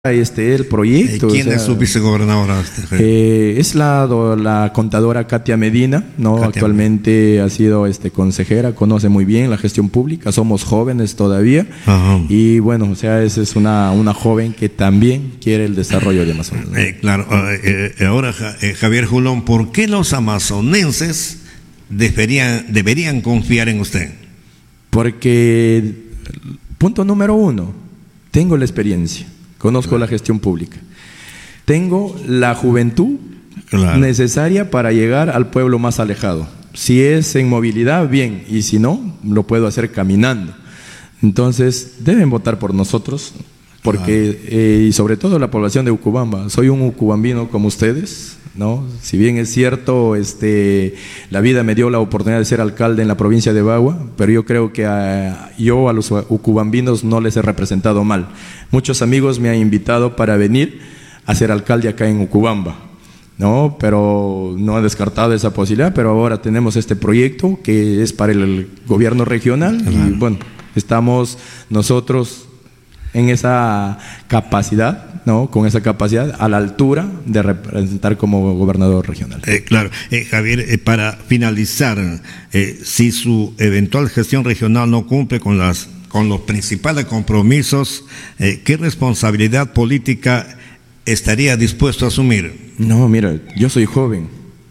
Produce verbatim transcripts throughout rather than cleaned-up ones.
este el proyecto. ¿Quién o sea, es su vicegobernadora? Eh, es la, la contadora Katia Medina, ¿no? Katia Actualmente Medina. Ha sido este, consejera, conoce muy bien la gestión pública, somos jóvenes todavía. Ajá. Y bueno, o sea, esa es una, una joven que también quiere el desarrollo de Amazonas, ¿no? Eh, claro, eh, eh, ahora eh, Javier Julón, ¿por qué los amazonenses deberían, deberían confiar en usted? Porque, punto número uno, tengo la experiencia. Conozco claro. la gestión pública. Tengo la juventud claro. necesaria para llegar al pueblo más alejado. Si es en movilidad, bien, y si no, lo puedo hacer caminando. Entonces, deben votar por nosotros, porque, claro. eh, y sobre todo la población de Ucubamba. Soy un ucubambino como ustedes, ¿no? Si bien es cierto, este, la vida me dio la oportunidad de ser alcalde en la provincia de Bagua, pero yo creo que a, yo a los ucubambinos no les he representado mal. Muchos amigos me han invitado para venir a ser alcalde acá en Ucubamba, ¿no? Pero no he descartado esa posibilidad, pero ahora tenemos este proyecto que es para el gobierno regional claro. y bueno, estamos nosotros en esa capacidad, ¿no? Con esa capacidad a la altura de representar como gobernador regional. Eh, claro, eh, Javier, eh, para finalizar, eh, si su eventual gestión regional no cumple con las con los principales compromisos, eh, ¿qué responsabilidad política estaría dispuesto a asumir? No, mira, yo soy joven,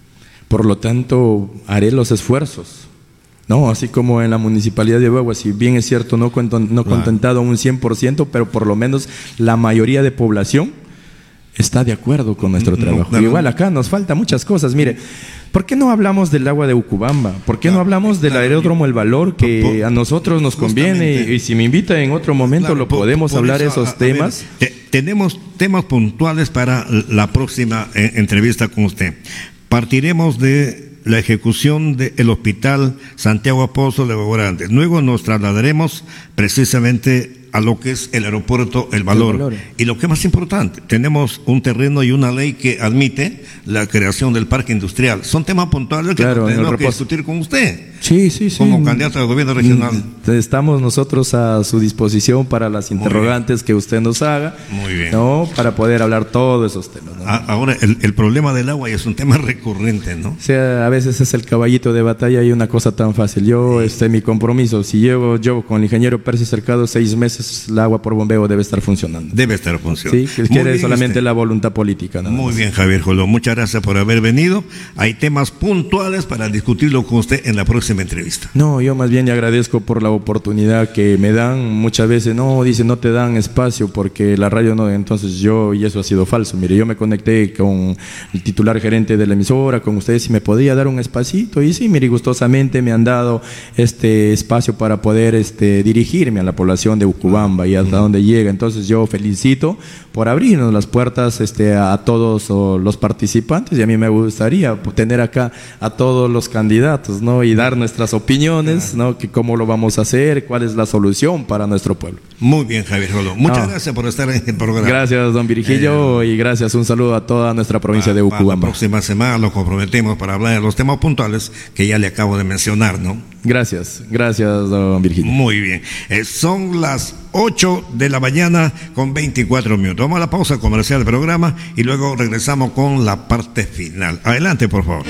por lo tanto haré los esfuerzos. No, así como en la municipalidad de Bagua, si bien es cierto, no, no contentado un cien por ciento, pero por lo menos la mayoría de población está de acuerdo con nuestro trabajo. No, claro. Igual acá nos falta muchas cosas. Mire, ¿por qué no hablamos del agua de Ucubamba? ¿Por qué claro, no hablamos del claro, aeródromo El Valor, que por, por, a nosotros nos conviene? Y, y si me invita en otro momento, claro, lo por, podemos por hablar eso, esos a, temas. A ver, te, tenemos temas puntuales para la próxima eh, entrevista con usted. Partiremos de la ejecución del Hospital Santiago Apóstol de Bagua. Luego nos trasladaremos precisamente a lo que es el aeropuerto El Valor. El Valor. Y lo que es más importante, tenemos un terreno y una ley que admite la creación del parque industrial. Son temas puntuales que claro, tenemos que discutir con usted. Sí, sí, sí. Como candidato al gobierno regional. Estamos nosotros a su disposición para las interrogantes que usted nos haga. Muy bien. ¿No? Para poder hablar todos esos temas, ¿no? Ahora, el, el problema del agua es un tema recurrente, ¿no? O sea, a veces es el caballito de batalla y una cosa tan fácil. Yo, sí. este, mi compromiso, si llevo yo con el ingeniero Percy Cercado seis meses, el agua por bombeo debe estar funcionando. Debe estar funcionando. Sí, que quiere solamente usted. La voluntad política. Muy más. Bien, Javier Julón. Muchas gracias por haber venido. Hay temas puntuales para discutirlo con usted en la próxima entrevista. No, yo más bien le agradezco por la oportunidad que me dan. Muchas veces no, dicen no te dan espacio porque la radio no, entonces yo, y eso ha sido falso. Mire, yo me conecté con el titular gerente de la emisora, con ustedes, si me podía dar un espacito, y sí, mire, gustosamente me han dado este espacio para poder este, dirigirme a la población de Ucubamba y hasta donde llega. Entonces yo felicito por abrirnos las puertas este, a todos oh, los participantes, y a mí me gustaría tener acá a todos los candidatos, ¿no? Y dar nuestras opiniones, ¿no? Que cómo lo vamos a hacer, cuál es la solución para nuestro pueblo. Muy bien, Javier Julón. Muchas no. gracias por estar en el programa. Gracias, don Virgilio, eh, y gracias, un saludo a toda nuestra provincia a, de Ucubamba. La próxima semana lo comprometemos para hablar de los temas puntuales que ya le acabo de mencionar, ¿no? Gracias, gracias, don Virgilio. Muy bien. Eh, son las ocho de la mañana con veinticuatro minutos. Vamos a la pausa comercial del programa y luego regresamos con la parte final. Adelante, por favor.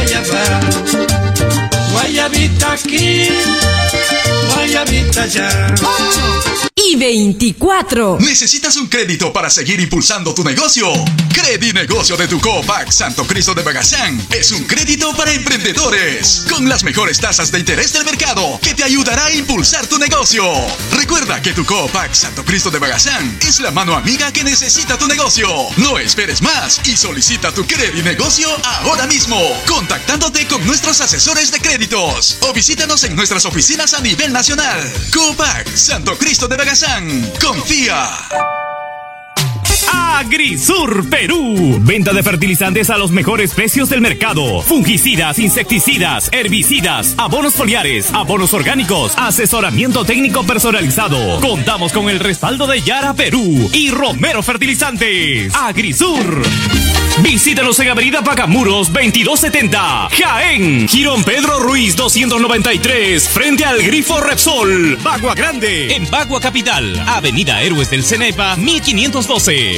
Guayabita aquí, guayabita allá. Y veinticuatro. ¿Necesitas un crédito para seguir impulsando tu negocio? Credinegocio de tu Copac Santo Cristo de Bagazán es un crédito para emprendedores con las mejores tasas de interés del mercado que te ayudará a impulsar tu negocio. Recuerda que tu Copac Santo Cristo de Bagazán es la mano amiga que necesita tu negocio. No esperes más y solicita tu Credinegocio ahora mismo, contactándote con nuestros asesores de créditos o visítanos en nuestras oficinas a nivel nacional. Copac Santo Cristo de Bagazán. Confía. ¡Ah! Agrisur Perú. Venta de fertilizantes a los mejores precios del mercado. Fungicidas, insecticidas, herbicidas, abonos foliares, abonos orgánicos, asesoramiento técnico personalizado. Contamos con el respaldo de Yara Perú y Romero Fertilizantes. Agrisur. Visítanos en Avenida Pacamuros veintidós setenta, Jaén. Girón Pedro Ruiz doscientos noventa y tres, frente al Grifo Repsol, Bagua Grande. En Bagua Capital, Avenida Héroes del Cenepa mil quinientos doce.